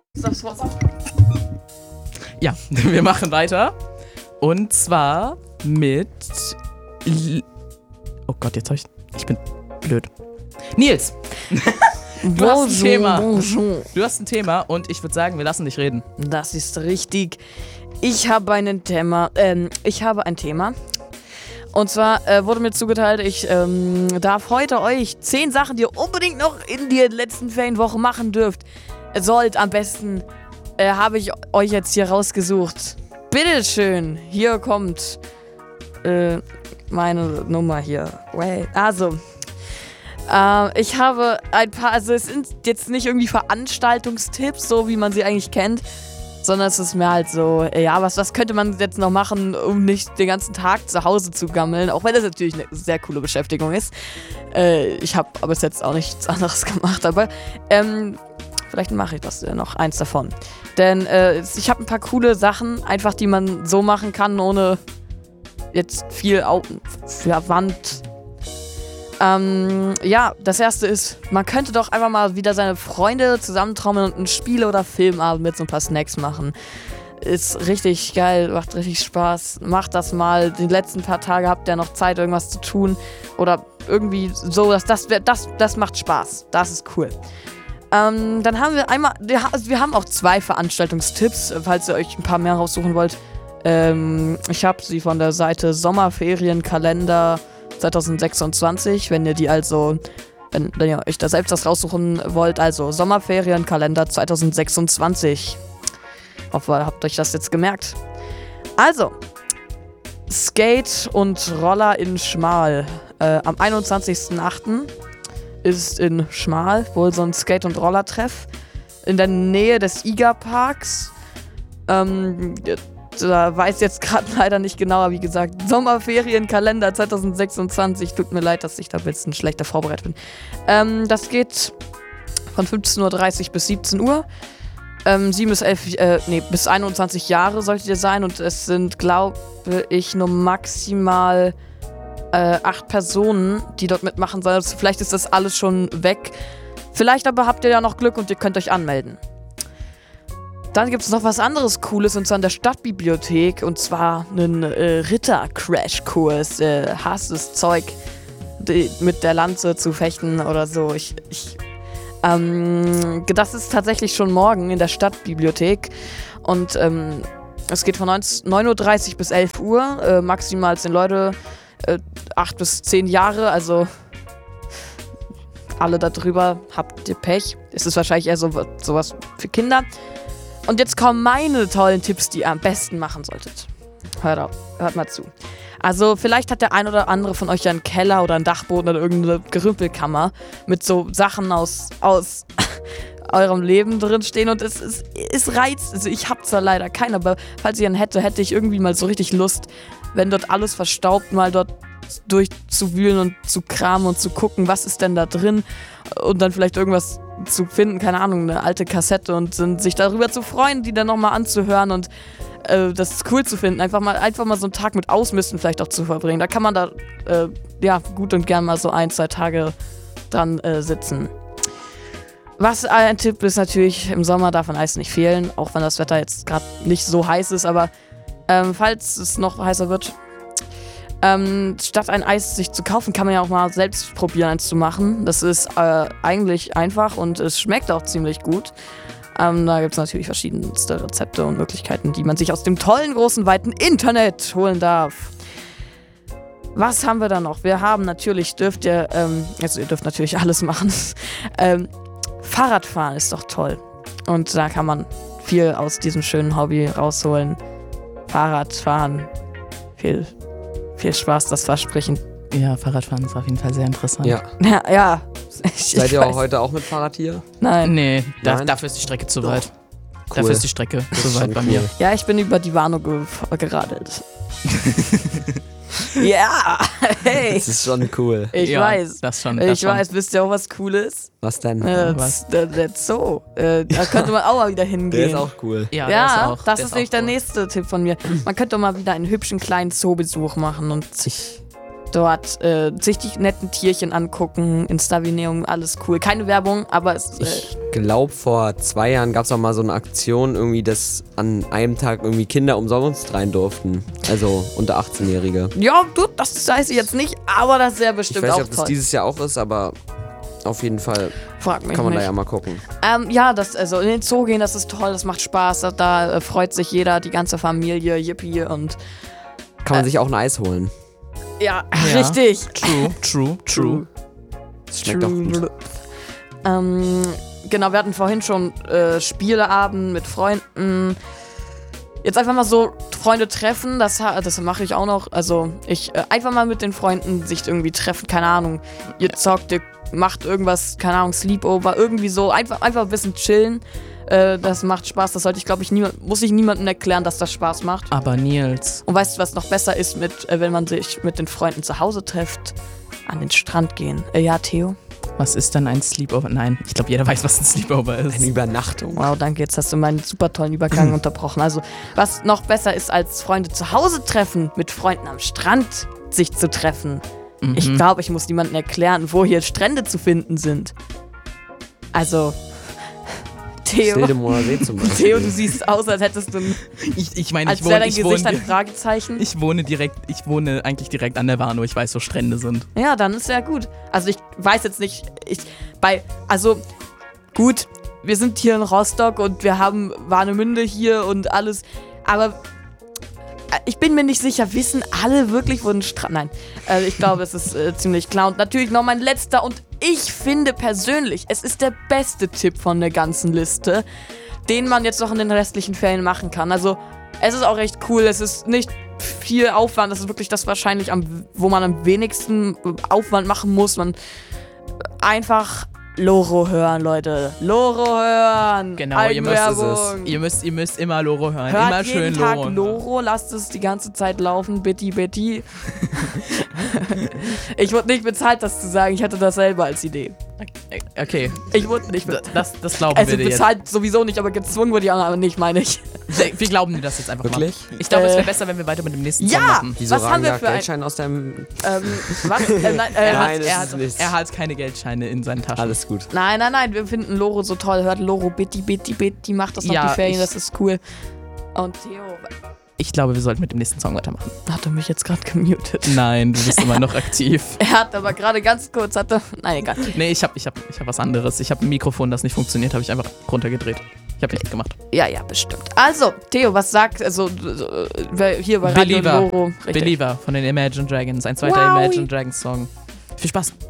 Ja, wir machen weiter. Und zwar mit... Oh Gott, ich bin blöd. Nils! Du hast ein Thema. Bonjour. Du hast ein Thema und ich würde sagen, wir lassen dich reden. Das ist richtig. Ich habe ein Thema. Und zwar wurde mir zugeteilt, ich darf heute euch 10 Sachen, die ihr unbedingt noch in der letzten Ferienwoche machen dürft. Sollt am besten, habe ich euch jetzt hier rausgesucht. Bitteschön, hier kommt meine Nummer hier. Also, ich habe ein paar, also es sind jetzt nicht irgendwie Veranstaltungstipps, so wie man sie eigentlich kennt, sondern es ist mehr halt so, ja, was könnte man jetzt noch machen, um nicht den ganzen Tag zu Hause zu gammeln, auch wenn das natürlich eine sehr coole Beschäftigung ist. Ich habe aber bis jetzt auch nichts anderes gemacht, aber vielleicht mache ich das noch, eins davon. Denn ich habe ein paar coole Sachen, einfach die man so machen kann, ohne jetzt viel Wand. Ja, das erste ist, man könnte doch einfach mal wieder seine Freunde zusammentrommeln und ein Spiel- oder Filmabend mit so ein paar Snacks machen. Ist richtig geil, macht richtig Spaß. Macht das mal. Die letzten paar Tage habt ihr noch Zeit, irgendwas zu tun. Oder irgendwie so, das macht Spaß. Das ist cool. Dann haben wir einmal, wir haben auch 2 Veranstaltungstipps, falls ihr euch ein paar mehr raussuchen wollt. Ich habe sie von der Seite Sommerferienkalender 2026, wenn ihr euch da selbst das raussuchen wollt, also Sommerferienkalender 2026. Hoffe, ihr habt euch das jetzt gemerkt. Also, Skate und Roller in Schmal. Am 21.08. ist in Schmal wohl so ein Skate- und Roller-Treff in der Nähe des IGA-Parks. Da weiß jetzt gerade leider nicht genau, aber wie gesagt, Sommerferienkalender 2026. Tut mir leid, dass ich da ein bisschen schlechter vorbereitet bin. Das geht von 15:30 Uhr bis 17 Uhr. 7 bis 21 Jahre solltet ihr sein und es sind, glaube ich, nur maximal 8 Personen, die dort mitmachen sollen. Also vielleicht ist das alles schon weg. Vielleicht aber habt ihr ja noch Glück und ihr könnt euch anmelden. Dann gibt es noch was anderes Cooles, und zwar in der Stadtbibliothek, und zwar einen Ritter-Crash-Kurs. Hasses Zeug, mit der Lanze zu fechten oder so. Das ist tatsächlich schon morgen in der Stadtbibliothek und es geht von 9:30 Uhr bis 11 Uhr. Maximal 10 Leute, 8 bis 10 Jahre, also alle da drüber habt ihr Pech. Es ist wahrscheinlich eher sowas für Kinder. Und jetzt kommen meine tollen Tipps, die ihr am besten machen solltet. Hört mal zu. Also vielleicht hat der ein oder andere von euch ja einen Keller oder einen Dachboden oder irgendeine Gerümpelkammer mit so Sachen aus eurem Leben drin stehen und es reizt. Also ich hab zwar leider keinen, aber falls ich einen hätte ich irgendwie mal so richtig Lust, wenn dort alles verstaubt, mal dort durchzuwühlen und zu kramen und zu gucken, was ist denn da drin und dann vielleicht irgendwas zu finden, keine Ahnung, eine alte Kassette und sich darüber zu freuen, die dann nochmal anzuhören und das ist cool zu finden, einfach mal so einen Tag mit Ausmisten vielleicht auch zu verbringen. Da kann man da gut und gern mal so 1-2 Tage dran sitzen. Was ein Tipp ist natürlich, im Sommer darf ein Eis nicht fehlen, auch wenn das Wetter jetzt gerade nicht so heiß ist, aber falls es noch heißer wird, statt ein Eis sich zu kaufen, kann man ja auch mal selbst probieren, eins zu machen. Das ist eigentlich einfach und es schmeckt auch ziemlich gut. Da gibt es natürlich verschiedenste Rezepte und Möglichkeiten, die man sich aus dem tollen, großen, weiten Internet holen darf. Was haben wir da noch? Wir haben natürlich, ihr dürft natürlich alles machen. Fahrradfahren ist doch toll. Und da kann man viel aus diesem schönen Hobby rausholen. Fahrradfahren, viel Spaß, das Versprechen. Ja, Fahrradfahren ist auf jeden Fall sehr interessant. Ja. Seid ihr auch heute auch mit Fahrrad hier? Nein. Nee, Nein? dafür ist die Strecke zu Doch. weit. Cool. Dafür ist die Strecke zu weit bei mir. Ja, ich bin über die Warnow geradelt. Ja, hey. Das ist schon cool. Ich weiß. Das schon. Ich weiß, wisst ihr auch was Cooles? Was denn? Was? Der Zoo. Da könnte man auch mal wieder hingehen. Der ist auch cool. Ja, das ist nämlich der nächste Tipp von mir. Man könnte doch mal wieder einen hübschen kleinen Zoobesuch machen und sich dort sich die netten Tierchen angucken, Insta-Vineum, alles cool. Keine Werbung, aber es Ich glaube, vor 2 Jahren gab es auch mal so eine Aktion, irgendwie, dass an einem Tag irgendwie Kinder umsonst rein durften. Also unter 18-Jährige. ja, du, das weiß ich jetzt nicht, aber das wäre Ich bestimmt weiß auch nicht, ob das toll. dieses Jahr auch ist, aber auf jeden Fall Frag mich kann man nicht. da ja mal gucken. Ja, also in den Zoo gehen, das ist toll, das macht Spaß, da freut sich jeder, die ganze Familie, Yippie und Kann man sich auch ein Eis holen. ja, Ja. richtig. True. Das schmeckt auch gut. Genau, wir hatten vorhin schon Spieleabend mit Freunden. Jetzt einfach mal so Freunde treffen, das mache ich auch noch. Also ich einfach mal mit den Freunden sich irgendwie treffen, keine Ahnung. Ihr zockt, ihr macht irgendwas, keine Ahnung, Sleepover, irgendwie so. Einfach ein bisschen chillen. Das macht Spaß, das sollte ich, glaube ich, muss ich niemandem erklären, dass das Spaß macht. Aber Nils, Und weißt du, was noch besser ist, wenn man sich mit den Freunden zu Hause trifft? An den Strand gehen. Ja, Theo? was ist denn ein Sleepover? Nein, ich glaube, jeder weiß, was ein Sleepover ist. Eine Übernachtung. Wow, danke, jetzt hast du meinen super tollen Übergang unterbrochen. Also, was noch besser ist, als Freunde zu Hause treffen, mit Freunden am Strand sich zu treffen. Ich glaube, ich muss niemandem erklären, wo hier Strände zu finden sind. Also, Theo, Stilldemoer See zum Beispiel. Theo, du siehst aus, als hättest du, Ich meine, als wäre dein Gesicht ein Fragezeichen. ich wohne eigentlich direkt an der Warnow. Ich weiß, wo Strände sind. Ja, dann ist ja gut. Also ich weiß jetzt nicht, gut, wir sind hier in Rostock und wir haben Warnemünde hier und alles, aber ich bin mir nicht sicher, wissen alle wirklich, wo ein Strand... Nein, ich glaube, es ist ziemlich klar. Und natürlich noch mein letzter und ich finde persönlich, es ist der beste Tipp von der ganzen Liste, den man jetzt noch in den restlichen Ferien machen kann. Also, es ist auch recht cool, es ist nicht viel Aufwand, das ist wirklich das wahrscheinlich, wo man am wenigsten Aufwand machen muss. Man einfach Loro hören, Leute. Loro hören. Genau, ihr Eigenwerbung. müsst immer Loro hören. Hört immer jeden schön Tag Loro. Loro, lasst es die ganze Zeit laufen, bitte. Ich wurde nicht bezahlt, das zu sagen, ich hatte das selber als Idee. Okay, Ich wurde nicht bezahlt. das glauben Also wir dir jetzt. bezahlt sowieso nicht, aber gezwungen wurde ich auch nicht, meine ich. Wir glauben dir das jetzt einfach Wirklich? mal. Ich glaube, es wäre besser, wenn wir weiter mit dem nächsten Song Ja! machen. Wieso Was haben ragen wir da für ein... Geldscheine aus deinem... Was? Nein, Nein, das ist nichts. Er hat keine Geldscheine in seinen Taschen. Alles gut. nein, wir finden Loro so toll. Hört Loro, bitte, macht das noch Ja, die Ferien, ich- das ist cool. Und Theo, Ich glaube, wir sollten mit dem nächsten Song weitermachen. hat er mich jetzt gerade gemutet? Nein, du bist immer noch aktiv. Er hat aber gerade ganz kurz, nein, egal. Nee, ich hab was anderes. Ich habe ein Mikrofon, das nicht funktioniert, habe ich einfach runtergedreht. Ich habe nichts gemacht. Ja, bestimmt. Also, Theo, was sagt, wer hier bei Radio Believer. Loro? Richtig. Believer von den Imagine Dragons. Ein zweiter Wowie. Imagine Dragons Song. Viel Spaß.